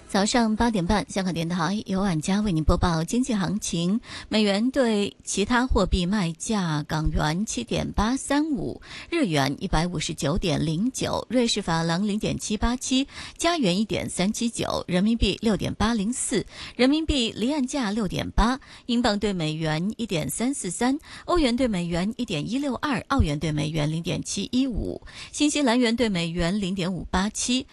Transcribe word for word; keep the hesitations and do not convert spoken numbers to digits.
早上八点半，香港电台由晚佳为您播报经济行情。美元对其他货币卖价：港元七点八三五，日元一百五十九点零九，瑞士法郎零点七八七，加元一点三七九，人民币六点八零四，人民币离岸价六点八，英镑对美元一点三四三，欧元对美元一点一六二，澳元对美元零点七一五，新西兰元对美元零点五八七。